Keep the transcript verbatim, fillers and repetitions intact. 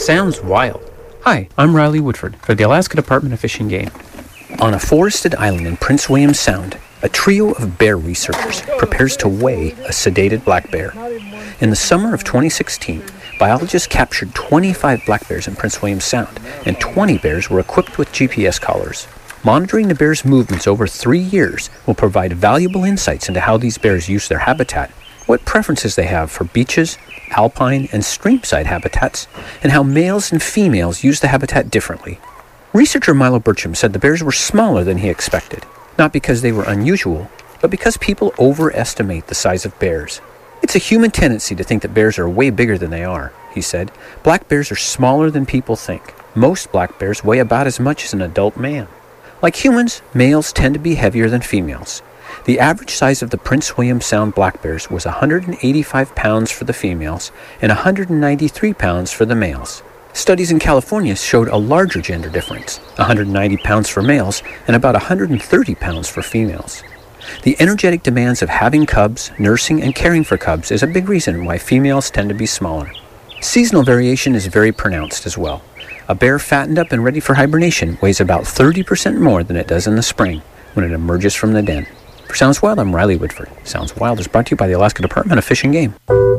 Sounds wild. Hi, I'm Riley Woodford for the Alaska Department of Fish and Game. On a forested island in Prince William Sound, a trio of bear researchers prepares to weigh a sedated black bear. In the summer of twenty sixteen, biologists captured twenty-five black bears in Prince William Sound, and twenty bears were equipped with G P S collars. Monitoring the bears' movements over three years will provide valuable insights into how these bears use their habitat, what preferences they have for beaches, alpine, and streamside habitats, and how males and females use the habitat differently. Researcher Milo Burcham said the bears were smaller than he expected, not because they were unusual, but because people overestimate the size of bears. It's a human tendency to think that bears are way bigger than they are, he said. Black bears are smaller than people think. Most black bears weigh about as much as an adult man. Like humans, males tend to be heavier than females. The average size of the Prince William Sound black bears was one hundred eighty-five pounds for the females and one hundred ninety-three pounds for the males. Studies in California showed a larger gender difference, one hundred ninety pounds for males and about one hundred thirty pounds for females. The energetic demands of having cubs, nursing, and caring for cubs is a big reason why females tend to be smaller. Seasonal variation is very pronounced as well. A bear fattened up and ready for hibernation weighs about thirty percent more than it does in the spring when it emerges from the den. For Sounds Wild, I'm Riley Woodford. Sounds Wild is brought to you by the Alaska Department of Fish and Game.